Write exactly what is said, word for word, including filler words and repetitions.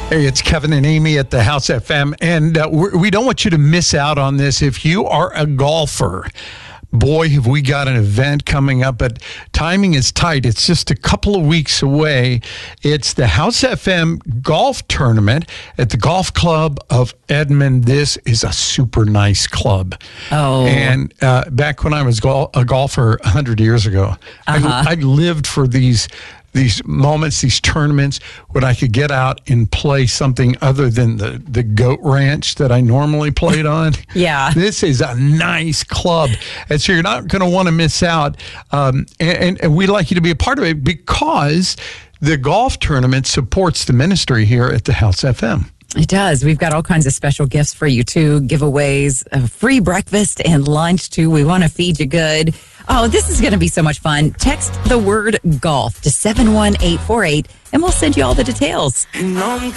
Hey, it's Kevin and Amy at the House F M, and uh, we're, we don't want you to miss out on this. If you are a golfer, boy, have we got an event coming up, but timing is tight. It's just a couple of weeks away. It's the House F M Golf Tournament at the Golf Club of Edmond. This is a super nice club. Oh. And uh, back when I was gol- a golfer one hundred years ago, Uh-huh. I, I lived for these these moments, these tournaments, when I could get out and play something other than the, the goat ranch that I normally played on. Yeah. This is a nice club. And so you're not going to want to miss out. Um, and, and we'd like you to be a part of it because the golf tournament supports the ministry here at the House F M. It does. We've got all kinds of special gifts for you, too. Giveaways, a free breakfast and lunch, too. We want to feed you good. Oh, this is going to be so much fun. Text the word golf to seven one eight four eight, and we'll send you all the details. And I'm